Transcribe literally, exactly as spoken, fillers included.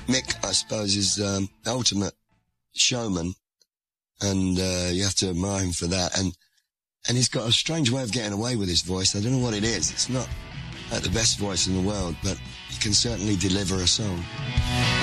Mick, I suppose, is um, the ultimate showman, and uh, you have to admire him for that. And and he's got a strange way of getting away with his voice. I don't know what it is. It's not like the best voice in the world, but he can certainly deliver a song.